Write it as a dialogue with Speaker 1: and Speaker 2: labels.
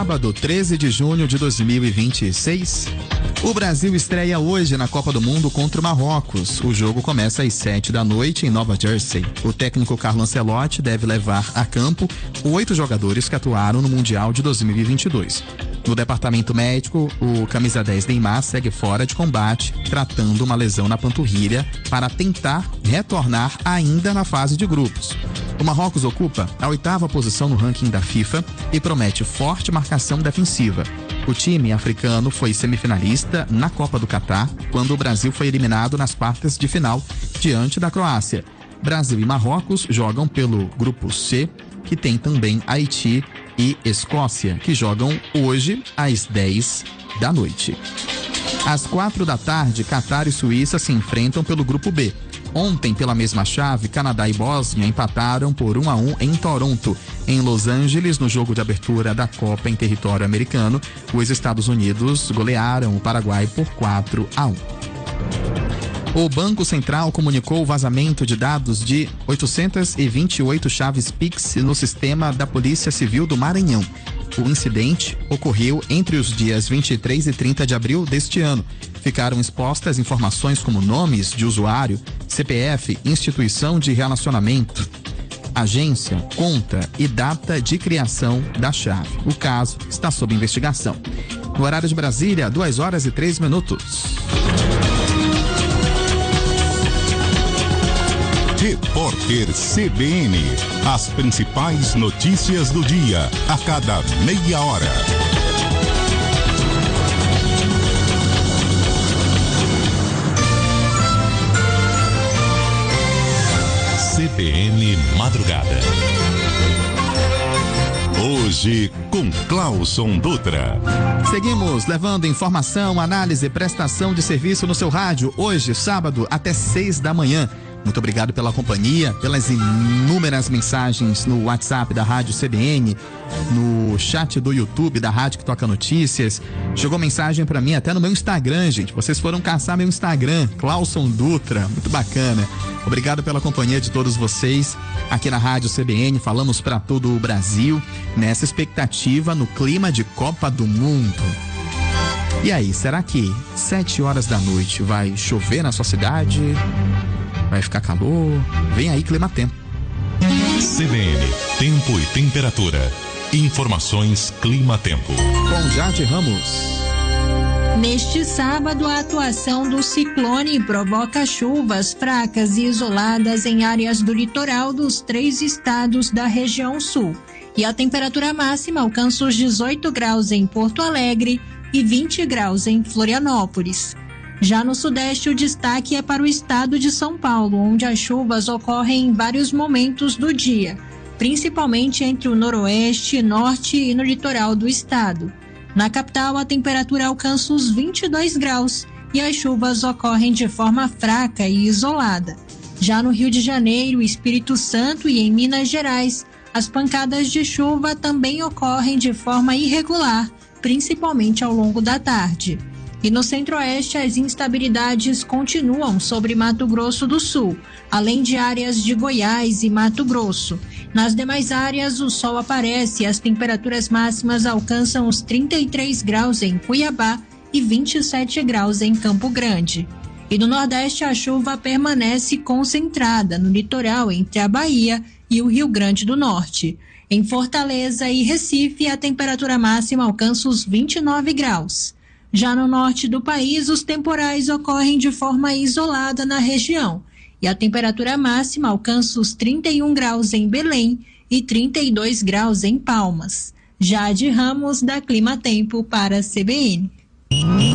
Speaker 1: sábado, 13 de junho de 2026. O Brasil estreia hoje na Copa do Mundo contra o Marrocos. O jogo começa às 7h em Nova Jersey. O técnico Carlo Ancelotti deve levar a campo 8 jogadores que atuaram no Mundial de 2022. No departamento médico, o camisa 10 Neymar segue fora de combate, tratando uma lesão na panturrilha para tentar retornar ainda na fase de grupos. O Marrocos ocupa a 8ª posição no ranking da FIFA e promete forte marcação defensiva. O time africano foi semifinalista na Copa do Catar, quando o Brasil foi eliminado nas quartas de final diante da Croácia. Brasil e Marrocos jogam pelo grupo C, que tem também Haiti e Escócia, que jogam hoje às 10 da noite. Às 4 da tarde, Catar e Suíça se enfrentam pelo grupo B. Ontem, pela mesma chave, Canadá e Bósnia empataram por 1-1 em Toronto. Em Los Angeles, no jogo de abertura da Copa em território americano, os Estados Unidos golearam o Paraguai por 4-1. O Banco Central comunicou o vazamento de dados de 828 chaves Pix no sistema da Polícia Civil do Maranhão. O incidente ocorreu entre os dias 23 e 30 de abril deste ano. Ficaram expostas informações como nomes de usuário, CPF, instituição de relacionamento, agência, conta e data de criação da chave. O caso está sob investigação. No horário de Brasília, 2h03.
Speaker 2: Repórter CBN. As principais notícias do dia, a cada meia hora. CBN Madrugada. Hoje com Clauson Dutra.
Speaker 1: Seguimos levando informação, análise e prestação de serviço no seu rádio. Hoje, sábado, até 6 da manhã. Muito obrigado pela companhia, pelas inúmeras mensagens no WhatsApp da Rádio CBN, no chat do YouTube da Rádio que Toca Notícias. Chegou mensagem pra mim até no meu Instagram, gente. Vocês foram caçar meu Instagram, Clauson Dutra. Muito bacana. Obrigado pela companhia de todos vocês aqui na Rádio CBN. Falamos pra todo o Brasil nessa expectativa no clima de Copa do Mundo. E aí, será que 7h da noite vai chover na sua cidade? Vai ficar calor? Vem aí Clima Tempo.
Speaker 2: CBN, tempo e temperatura. Informações Clima Tempo.
Speaker 1: Com Jade Ramos.
Speaker 3: Neste sábado, a atuação do ciclone provoca chuvas fracas e isoladas em áreas do litoral dos 3 estados da região sul. E a temperatura máxima alcança os 18 graus em Porto Alegre e 20 graus em Florianópolis. Já no Sudeste, o destaque é para o estado de São Paulo, onde as chuvas ocorrem em vários momentos do dia, principalmente entre o Noroeste, Norte e no litoral do estado. Na capital, a temperatura alcança os 22 graus e as chuvas ocorrem de forma fraca e isolada. Já no Rio de Janeiro, Espírito Santo e em Minas Gerais, as pancadas de chuva também ocorrem de forma irregular, principalmente ao longo da tarde. E no Centro-Oeste, as instabilidades continuam sobre Mato Grosso do Sul, além de áreas de Goiás e Mato Grosso. Nas demais áreas, o sol aparece e as temperaturas máximas alcançam os 33 graus em Cuiabá e 27 graus em Campo Grande. E no Nordeste, a chuva permanece concentrada no litoral entre a Bahia e o Rio Grande do Norte. Em Fortaleza e Recife, a temperatura máxima alcança os 29 graus. Já no norte do país, os temporais ocorrem de forma isolada na região e a temperatura máxima alcança os 31 graus em Belém e 32 graus em Palmas. Jade Ramos, da Clima Tempo para a CBN.